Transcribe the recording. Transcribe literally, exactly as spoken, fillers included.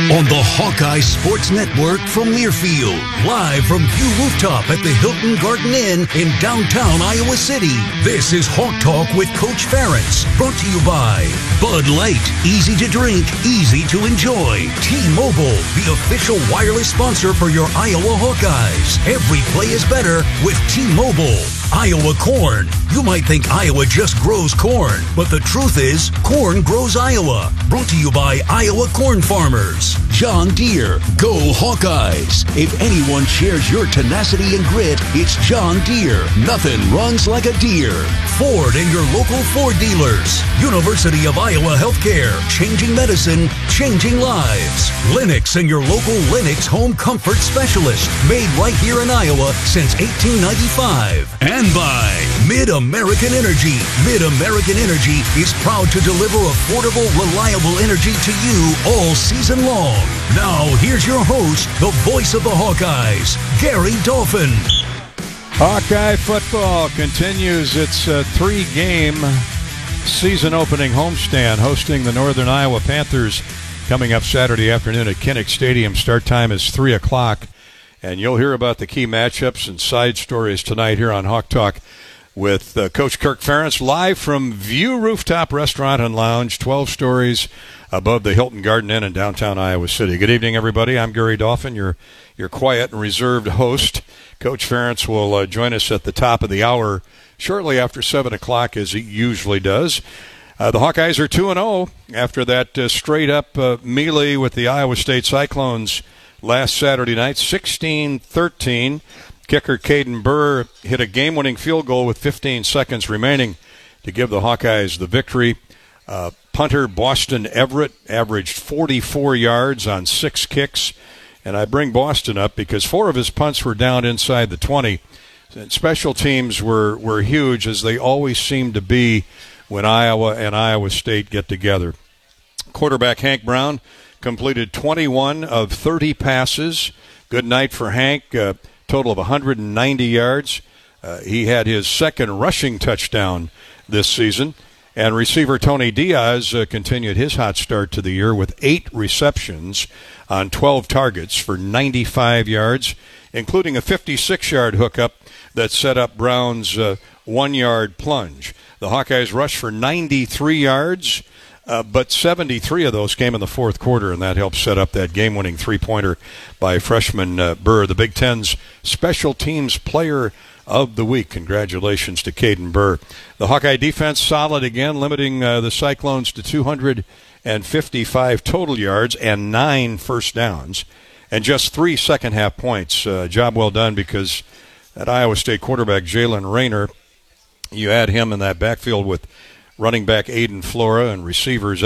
On the Hawkeye Sports Network from Learfield, live from View Rooftop at the Hilton Garden Inn in downtown Iowa City. This is Hawk Talk with Coach Ferentz, brought to you by Bud Light. Easy to drink, easy to enjoy. T-Mobile, the official wireless sponsor for your Iowa Hawkeyes. Every play is better with T-Mobile. Iowa corn. You might think Iowa just grows corn, but the truth is, corn grows Iowa. Brought to you by Iowa Corn Farmers. John Deere. Go Hawkeyes. If anyone shares your tenacity and grit, it's John Deere. Nothing runs like a deer. Ford and your local Ford dealers. University of Iowa Healthcare. Changing medicine, changing lives. Lennox and your local Lennox home comfort specialist. Made right here in Iowa since eighteen ninety-five. And by Mid-American Energy. Mid-American Energy is proud to deliver affordable, reliable energy to you all season long. Now, here's your host, the voice of the Hawkeyes, Gary Dolphin. Hawkeye football continues its uh, three-game season-opening homestand, hosting the Northern Iowa Panthers coming up Saturday afternoon at Kinnick Stadium. Start time is three o'clock. And you'll hear about the key matchups and side stories tonight here on Hawk Talk with uh, Coach Kirk Ferentz, live from View Rooftop Restaurant and Lounge, twelve stories above the Hilton Garden Inn in downtown Iowa City. Good evening, everybody. I'm Gary Dolphin, your your quiet and reserved host. Coach Ferentz will uh, join us at the top of the hour shortly after seven o'clock, as he usually does. Uh, the Hawkeyes are two and oh after that uh, straight-up uh, melee with the Iowa State Cyclones last Saturday night, sixteen thirteen. Kicker Caden Burr hit a game-winning field goal with fifteen seconds remaining to give the Hawkeyes the victory. Uh, punter Boston Everett averaged forty-four yards on six kicks. And I bring Boston up because four of his punts were down inside the twenty. And special teams were, were huge, as they always seem to be when Iowa and Iowa State get together. Quarterback Hank Brown completed twenty-one of thirty passes. Good night for Hank. Uh, total of one hundred ninety yards. Uh, he had his second rushing touchdown this season. And receiver Tony Diaz uh, continued his hot start to the year with eight receptions on twelve targets for ninety-five yards, including a fifty-six-yard hookup that set up Brown's uh, one-yard plunge. The Hawkeyes rushed for ninety-three yards. Uh, but seventy-three of those came in the fourth quarter, and that helped set up that game-winning three-pointer by freshman uh, Burr, the Big Ten's Special Teams Player of the Week. Congratulations to Caden Burr. The Hawkeye defense solid again, limiting uh, the Cyclones to two hundred fifty-five total yards and nine first downs, and just three second-half points. Uh, job well done, because that Iowa State quarterback, Jalen Rayner, you add him in that backfield with running back Aiden Flora and receivers